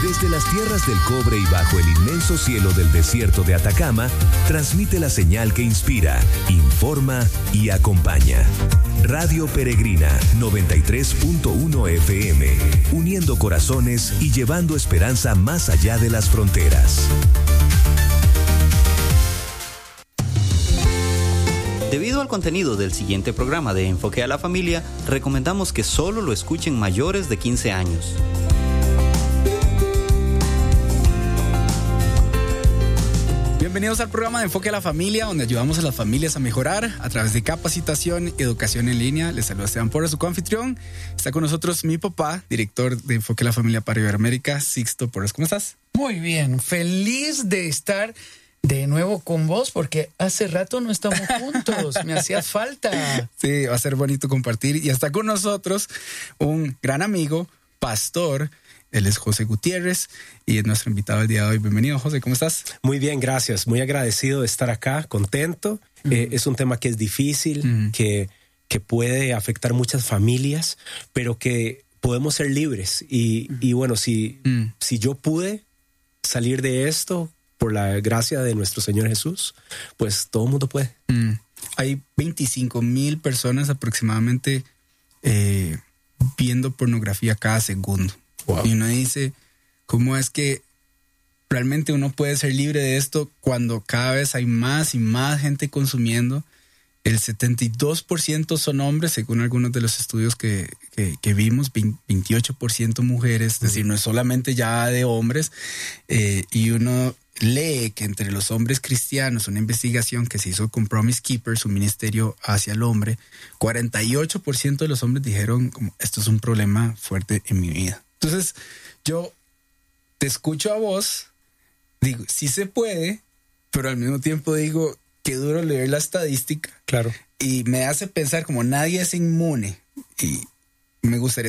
Desde las tierras del cobre y bajo el inmenso cielo del desierto de Atacama, transmite la señal que inspira, informa y acompaña. Radio Peregrina 93.1 FM, uniendo corazones y llevando esperanza más allá de las fronteras. Debido al contenido del siguiente programa de Enfoque a la Familia, recomendamos que solo lo escuchen mayores de 15 años. Bienvenidos al programa de Enfoque a la Familia, donde ayudamos a las familias a mejorar a través de capacitación y educación en línea. Les saluda Esteban Porras, su coanfitrión. Está con nosotros mi papá, director de Enfoque a la Familia para Iberoamérica, Sixto Porras. ¿Cómo estás? Muy bien, feliz de estar de nuevo con vos, porque hace rato no estamos juntos, me hacía falta. Sí, va a ser bonito compartir. Y está con nosotros un gran amigo, pastor. Él es José Gutiérrez y es nuestro invitado el día de hoy. Bienvenido, José, ¿cómo estás? Muy bien, gracias. Muy agradecido de estar acá, contento. Es un tema que es difícil, que puede afectar muchas familias, pero que podemos ser libres. Y bueno, si yo pude salir de esto por la gracia de nuestro Señor Jesús, pues todo el mundo puede. Hay 25,000 personas aproximadamente viendo pornografía cada segundo. Wow. Y uno dice, ¿cómo es que realmente uno puede ser libre de esto cuando cada vez hay más y más gente consumiendo? El 72% son hombres, según algunos de los estudios que vimos, 28% mujeres, es decir, no es solamente ya de hombres. Y uno lee que entre los hombres cristianos, una investigación que se hizo con Promise Keepers, un ministerio hacia el hombre, 48% de los hombres dijeron, como, esto es un problema fuerte en mi vida. Entonces, yo te escucho a vos, digo, sí se puede, pero al mismo tiempo digo, qué duro leer la estadística. Claro. Y me hace pensar como nadie es inmune. Y me gustaría